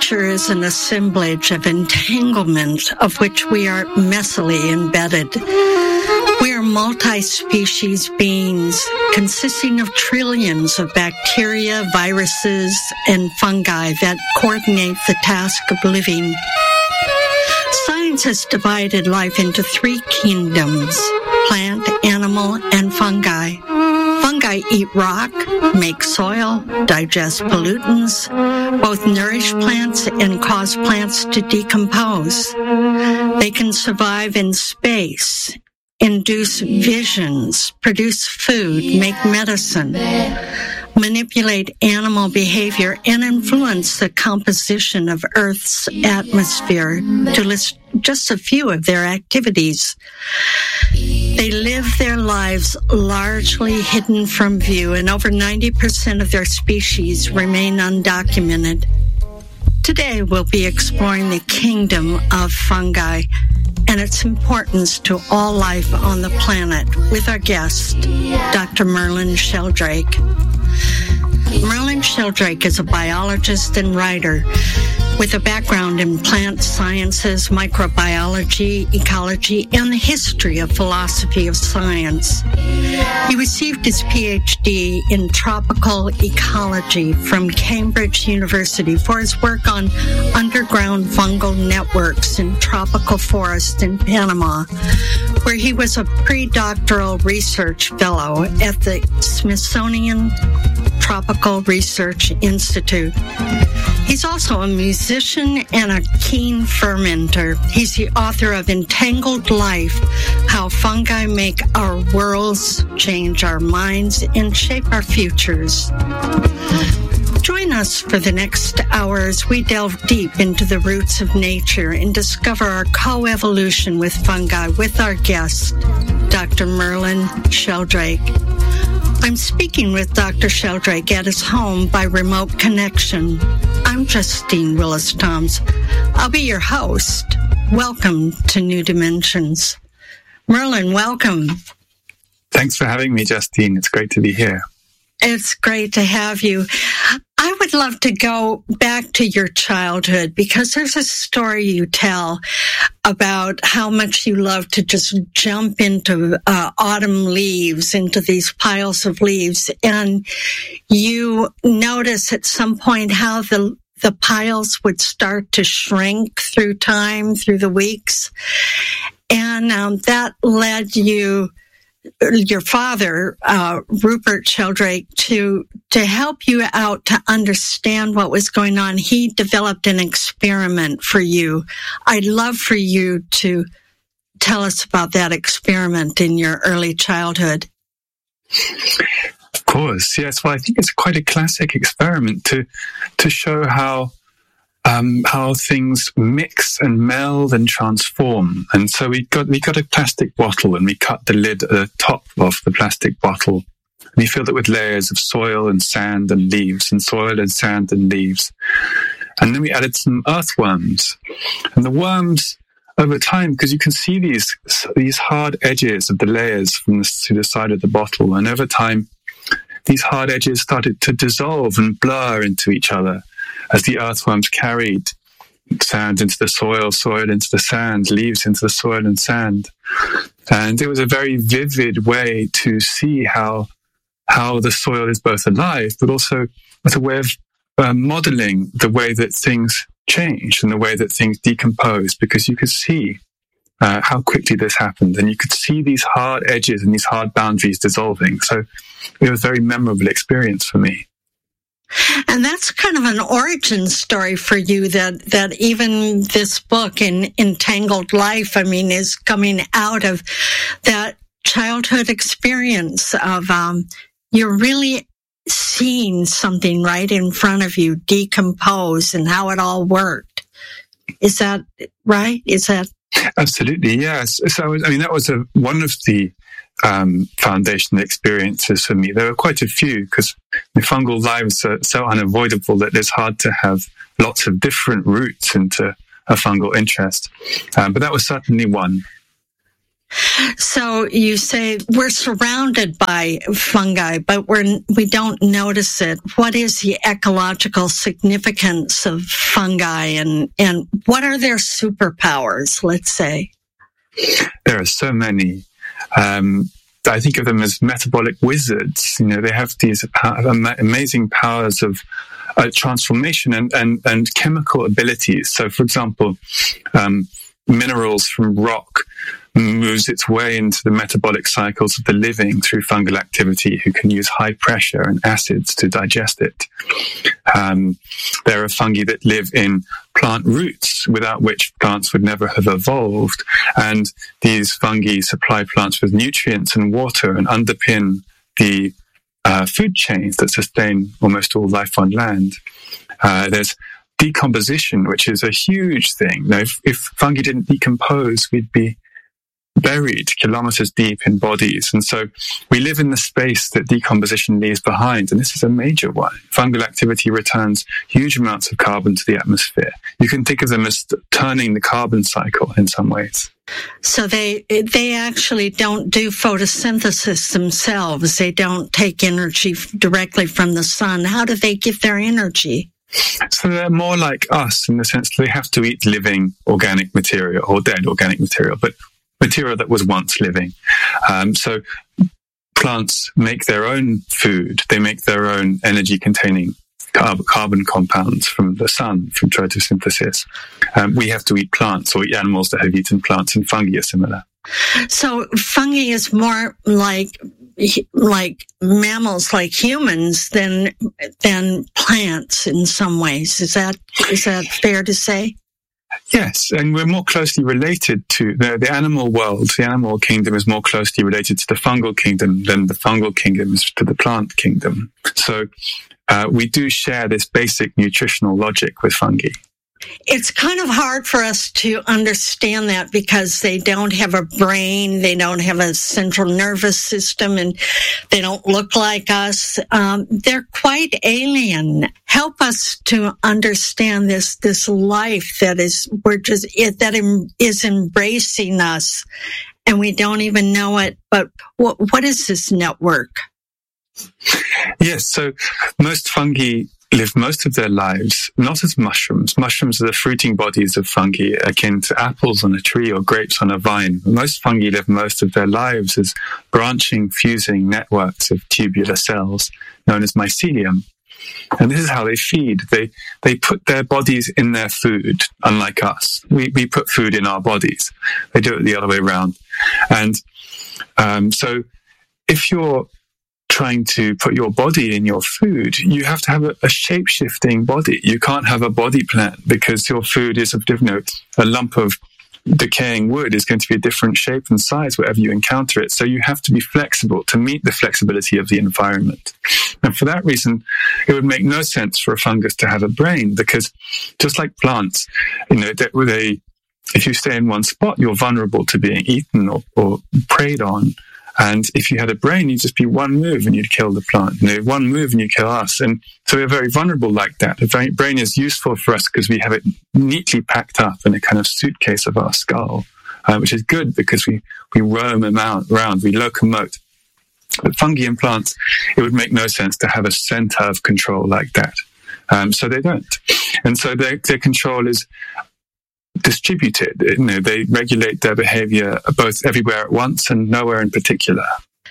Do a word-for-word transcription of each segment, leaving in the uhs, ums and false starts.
Nature is an assemblage of entanglement of which we are messily embedded. We are multi-species beings consisting of trillions of bacteria, viruses, and fungi that coordinate the task of living. Science has divided life into three kingdoms: plant, animal, and fungi. Fungi eat rock, make soil, digest pollutants, both nourish plants and cause plants to decompose. They can survive in space, induce visions, produce food, make medicine, manipulate animal behavior, and influence the composition of Earth's atmosphere, to list just a few of their activities. They live their lives largely hidden from view, and over ninety percent of their species remain undocumented. Today, we'll be exploring the kingdom of fungi and its importance to all life on the planet with our guest, Doctor Merlin Sheldrake. Merlin Sheldrake is a biologist and writer with a background in plant sciences, microbiology, ecology, and the history of philosophy of science. He received his P H D in tropical ecology from Cambridge University for his work on underground fungal networks in tropical forests in Panama, where he was a pre-doctoral research fellow at the Smithsonian Tropical Research Institute. He's also a musician and a keen fermenter. He's the author of Entangled Life: How Fungi Make Our Worlds, Change Our Minds, and Shape Our Futures. Join us for the next hour as we delve deep into the roots of nature and discover our coevolution with fungi with our guest, Doctor Merlin Sheldrake. I'm speaking with Doctor Sheldrake at his home by remote connection. I'm Justine Willis-Toms. I'll be your host. Welcome to New Dimensions. Merlin, welcome. Thanks for having me, Justine. It's great to be here. It's great to have you. I would love to go back to your childhood because there's a story you tell about how much you love to just jump into uh, autumn leaves, into these piles of leaves. And you notice at some point how the the piles would start to shrink through time, through the weeks. And um, that led you, your father, uh, Rupert Sheldrake, to to help you out to understand what was going on. He developed an experiment for you. I'd love for you to tell us about that experiment in your early childhood. Of course, yes. Well, I think it's quite a classic experiment to to show how Um, how things mix and meld and transform. And so we got we got a plastic bottle, and we cut the lid at the top of the plastic bottle. And we filled it with layers of soil and sand and leaves, and soil and sand and leaves. And then we added some earthworms. And the worms, over time, because you can see these these hard edges of the layers from the, to the side of the bottle, and over time, these hard edges started to dissolve and blur into each other, as the earthworms carried sand into the soil, soil into the sand, leaves into the soil and sand. And it was a very vivid way to see how how the soil is both alive, but also as a way of uh, modeling the way that things change and the way that things decompose, because you could see uh, how quickly this happened, and you could see these hard edges and these hard boundaries dissolving. So it was a very memorable experience for me. And that's kind of an origin story for you, that, that even this book, in Entangled Life, I mean, is coming out of that childhood experience of um, you're really seeing something right in front of you decompose and how it all worked. Is that right? Is that? Absolutely, yes. So, I mean, that was a, one of the Um, foundational experiences for me. There were quite a few, because the fungal lives are so unavoidable that it's hard to have lots of different routes into a fungal interest. Um, but that was certainly one. So you say we're surrounded by fungi, but we're, we don't notice it. What is the ecological significance of fungi, and, and what are their superpowers, let's say? There are so many. Um, I think of them as metabolic wizards. You know, they have these amazing powers of uh, transformation and, and, and chemical abilities. So, for example, um, minerals from rock moves its way into the metabolic cycles of the living through fungal activity, who can use high pressure and acids to digest it. Um, there are fungi that live in plant roots, without which plants would never have evolved. And these fungi supply plants with nutrients and water and underpin the uh, food chains that sustain almost all life on land. Uh, there's decomposition, which is a huge thing. Now, if, if fungi didn't decompose, we'd be buried kilometers deep in bodies. And so we live in the space that decomposition leaves behind. And this is a major one. Fungal activity returns huge amounts of carbon to the atmosphere. You can think of them as turning the carbon cycle in some ways. So they they actually don't do photosynthesis themselves. They don't take energy directly from the sun. How do they get their energy? So they're more like us in the sense that they have to eat living organic material or dead organic material, but material that was once living. Um, so plants make their own food. They make their own energy-containing carb- carbon compounds from the sun, from photosynthesis. Um, we have to eat plants or eat animals that have eaten plants, and fungi are similar. So fungi is more like like mammals, like humans, than than plants in some ways. Is that is that fair to say? Yes, and we're more closely related to the, the animal world. The animal kingdom is more closely related to the fungal kingdom than the fungal kingdom is to the plant kingdom. So uh, we do share this basic nutritional logic with fungi. It's kind of hard for us to understand that because they don't have a brain, they don't have a central nervous system, and they don't look like us. Um, they're quite alien. Help us to understand this this life that is we're just it, that em, is embracing us, and we don't even know it. But what what is this network? Yes, so most fungi live most of their lives not as mushrooms. Mushrooms are the fruiting bodies of fungi, akin to apples on a tree or grapes on a vine. Most fungi live most of their lives as branching, fusing networks of tubular cells known as mycelium. And this is how they feed. They they put their bodies in their food, unlike us. We we put food in our bodies. They do it the other way around. And um, so if you're trying to put your body in your food, you have to have a, a shape-shifting body. You can't have a body plan because your food is, you know, a lump of decaying wood is going to be a different shape and size wherever you encounter it. So you have to be flexible to meet the flexibility of the environment. And for that reason, it would make no sense for a fungus to have a brain, because just like plants, you know, they, they if you stay in one spot, you're vulnerable to being eaten or, or preyed on. And if you had a brain, you'd just be one move and you'd kill the plant. You know, one move and you kill us. And so we're very vulnerable like that. The brain is useful for us because we have it neatly packed up in a kind of suitcase of our skull, uh, which is good because we, we roam around, we locomote. But fungi and plants, it would make no sense to have a center of control like that. Um, so they don't. And so their, their control is distributed. You know, they regulate their behavior both everywhere at once and nowhere in particular.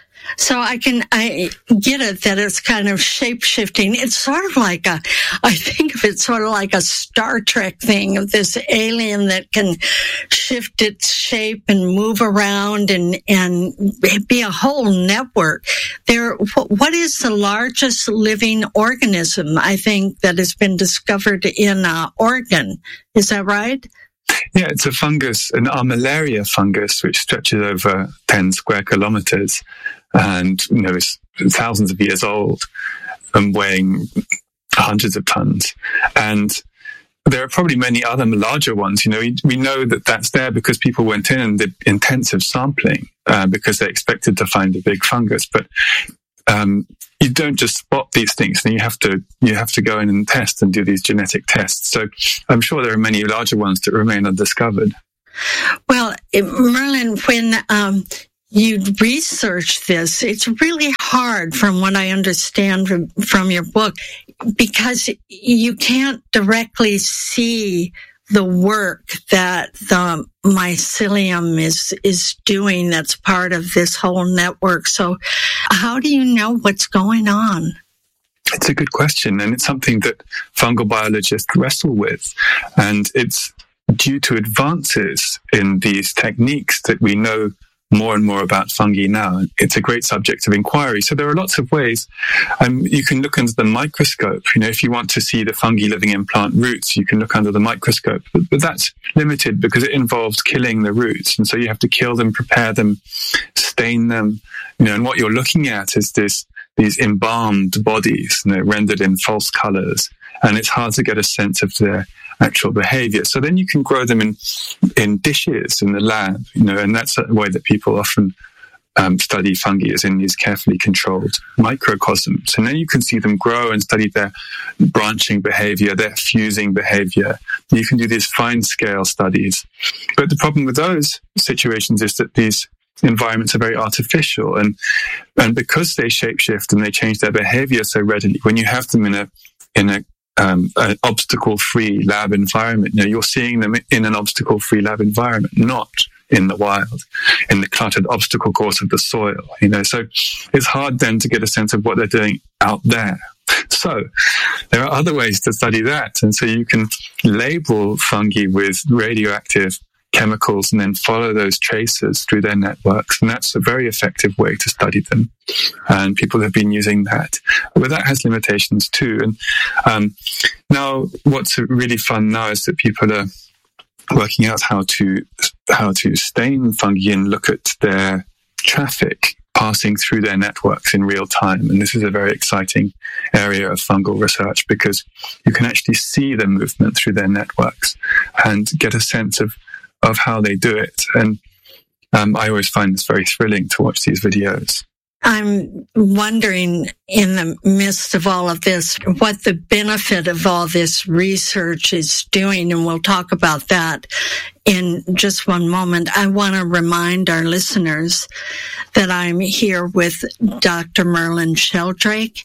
So I can, I get it that it's kind of shape-shifting. It's sort of like a, I think of it sort of like a Star Trek thing of this alien that can shift its shape and move around and, and be a whole network. There, what is the largest living organism, I think, that has been discovered in uh, Oregon? Is that right? Yeah, it's a fungus, an armillaria fungus, which stretches over ten square kilometers and, you know, is thousands of years old and weighing hundreds of tons. And there are probably many other larger ones. You know, we, we know that that's there because people went in and did intensive sampling uh, because they expected to find a big fungus. But um, you don't just spot these things, and you have to you have to go in and test and do these genetic tests. So I'm sure there are many larger ones that remain undiscovered. Well, Merlin, when um, you research this, it's really hard, from what I understand from, from your book, because you can't directly see the work that the mycelium is is doing that's part of this whole network. So how do you know what's going on? It's a good question, and it's something that fungal biologists wrestle with. And it's due to advances in these techniques that we know more and more about fungi now. It's a great subject of inquiry. So there are lots of ways. Um, you can look under the microscope. You know, if you want to see the fungi living in plant roots, you can look under the microscope. But, but that's limited because it involves killing the roots. And so you have to kill them, prepare them, stain them. You know, and what you're looking at is this these embalmed bodies, you know, rendered in false colors. And it's hard to get a sense of their actual behavior. So then you can grow them in in dishes in the lab, you know, and that's a way that people often um, study fungi, is in these carefully controlled microcosms. And then you can see them grow and study their branching behavior, their fusing behavior. You can do these fine scale studies. But the problem with those situations is that these environments are very artificial, and and because they shapeshift and they change their behavior so readily, when you have them in a in a Um, an obstacle-free lab environment, you know, you're seeing them in an obstacle-free lab environment, not in the wild, in the cluttered obstacle course of the soil. You know, so it's hard then to get a sense of what they're doing out there. So there are other ways to study that, and so you can label fungi with radioactive chemicals and then follow those traces through their networks, and that's a very effective way to study them. And people have been using that, but that has limitations too. And um, now, what's really fun now is that people are working out how to how to stain fungi and look at their traffic passing through their networks in real time. And this is a very exciting area of fungal research because you can actually see the movement through their networks and get a sense of of how they do it. And um, I always find this very thrilling to watch these videos. I'm wondering, in the midst of all of this, what the benefit of all this research is doing, and we'll talk about that in just one moment. I want to remind our listeners that I'm here with Doctor Merlin Sheldrake,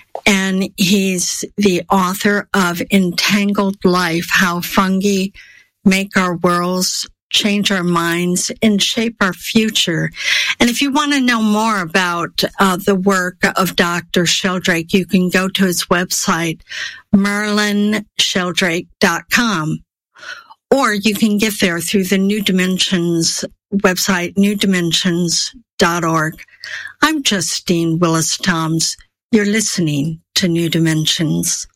and he's the author of Entangled Life: How Fungi Make Our Worlds, Change Our Minds, and Shape Our Future. And if you want to know more about uh, the work of Doctor Sheldrake, you can go to his website, merlin sheldrake dot com. Or you can get there through the New Dimensions website, new dimensions dot org. I'm Justine Willis Toms. You're listening to New Dimensions.